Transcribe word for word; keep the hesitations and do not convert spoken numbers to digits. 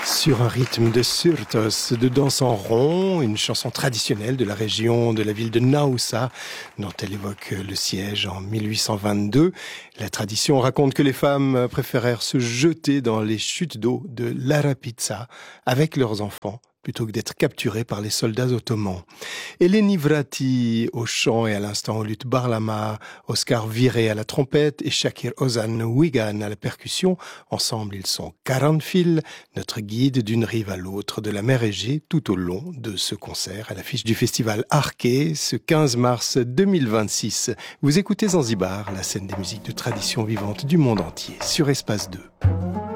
Sur un rythme de surtos, de danse en rond, une chanson traditionnelle de la région de la ville de Naoussa, dont elle évoque le siège en mille huit cent vingt-deux. La tradition raconte que les femmes préférèrent se jeter dans les chutes d'eau de l'Arapitsa avec leurs enfants, plutôt que d'être capturées par les soldats ottomans. Eleni Vrati au chant et à l'instant au luth Barlama, Oscar Viré à la trompette et Shakir Ozan Wigan à la percussion. Ensemble, ils sont Karanfil, notre guide d'une rive à l'autre de la mer Égée tout au long de ce concert à l'affiche du festival Arquet, ce quinze mars deux mille vingt-six. Vous écoutez Zanzibar, la scène des musiques de tradition vivante du monde entier, sur Espace deux.